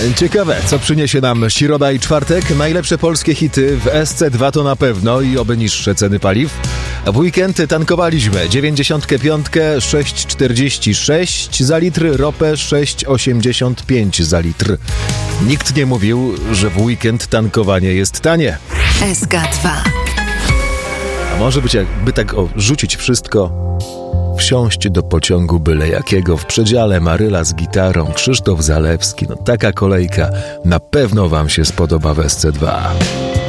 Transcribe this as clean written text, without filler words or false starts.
Ciekawe, co przyniesie nam środa i czwartek. Najlepsze polskie hity w SC2 to na pewno i oby niższe ceny paliw. W weekend tankowaliśmy 95, 6,46 za litr, ropę 6,85 za litr. Nikt nie mówił, że w weekend tankowanie jest tanie. SK2. A może być jakby tak rzucić wszystko, wsiąść do pociągu byle jakiego, w przedziale Maryla z gitarą, Krzysztof Zalewski. No taka kolejka na pewno wam się spodoba w SC2.